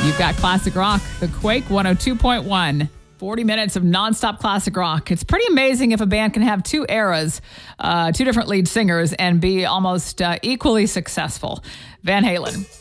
You've got classic rock, the Quake 102.1. 40 minutes of nonstop classic rock. It's pretty amazing if a band can have two eras, two different lead singers, and be almost equally successful. Van Halen.